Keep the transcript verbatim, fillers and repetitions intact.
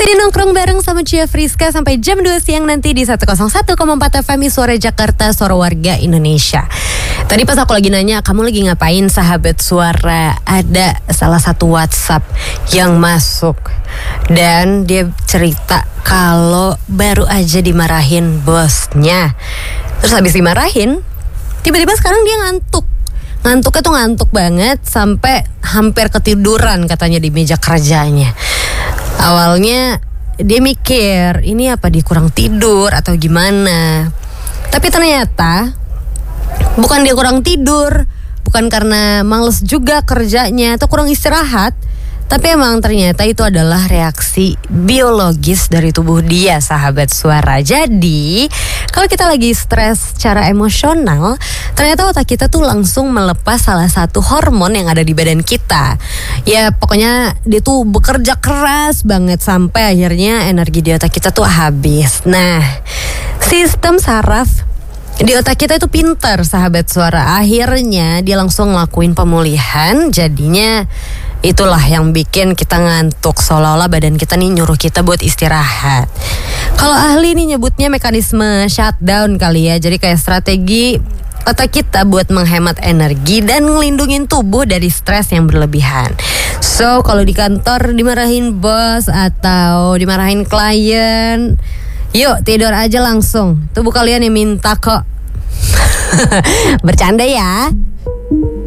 Masih di nongkrong bareng sama Cia Friska sampai jam dua siang nanti di seratus satu koma empat F M Suara Jakarta, Suara Warga Indonesia. Tadi pas aku lagi nanya, kamu lagi ngapain sahabat suara? Ada salah satu WhatsApp yang masuk dan dia cerita kalau baru aja dimarahin bosnya. Terus habis dimarahin, tiba-tiba sekarang dia ngantuk. Ngantuknya tuh ngantuk banget sampai hampir ketiduran katanya di meja kerjanya. Awalnya dia mikir ini apa dia kurang tidur atau gimana. Tapi ternyata bukan dia kurang tidur, bukan karena males juga kerjanya atau kurang istirahat, tapi emang ternyata itu adalah reaksi biologis dari tubuh dia, sahabat suara. Jadi kalau kita lagi stres secara emosional, ternyata otak kita tuh langsung melepas salah satu hormon yang ada di badan kita. Ya pokoknya dia tuh bekerja keras banget sampai akhirnya energi di otak kita tuh habis. Nah, sistem saraf di otak kita itu pintar, sahabat suara. Akhirnya dia langsung ngelakuin pemulihan. Jadinya itulah yang bikin kita ngantuk, seolah-olah badan kita nih nyuruh kita buat istirahat. Kalau ahli nih nyebutnya mekanisme shutdown kali ya. Jadi kayak strategi otak kita buat menghemat energi dan ngelindungin tubuh dari stres yang berlebihan. So kalau di kantor dimarahin bos atau dimarahin klien, yuk tidur aja langsung. Tubuh kalian yang minta kok. Bercanda ya.